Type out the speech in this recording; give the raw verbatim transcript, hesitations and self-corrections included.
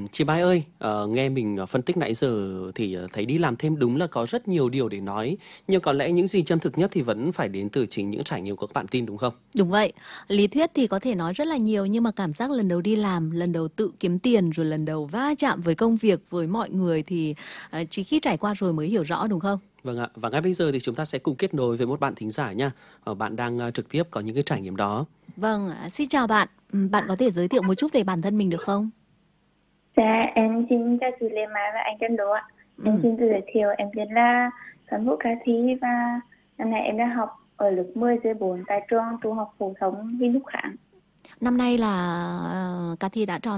chị Mai ơi, ờ, nghe mình phân tích nãy giờ thì thấy đi làm thêm đúng là có rất nhiều điều để nói, nhưng có lẽ những gì chân thực nhất thì vẫn phải đến từ chính những trải nghiệm của các bạn tin, đúng không? Đúng vậy, lý thuyết thì có thể nói rất là nhiều, nhưng mà cảm giác lần đầu đi làm, lần đầu tự kiếm tiền, rồi lần đầu va chạm với công việc, với mọi người thì ờ, chỉ khi trải qua rồi mới hiểu rõ, đúng không? Vâng ạ, và ngay bây giờ thì chúng ta sẽ cùng kết nối với một bạn thính giả nha. Ờ, Bạn đang ờ, trực tiếp có những cái trải nghiệm đó. Vâng, à, xin chào bạn. Ừm, Bạn có thể giới thiệu một chút về bản thân mình được không? Dạ, em xin chào chị Lê Mai và anh Trân Đỗ ạ. Em Ừm, xin tự giới thiệu, em tên là Phạm Vũ Ca Thi và năm nay em đang học ở lớp mười dưới bốn tại trường Trung học phổ thông Vinh Thúc Kháng. Năm nay là uh, Cathy đã tròn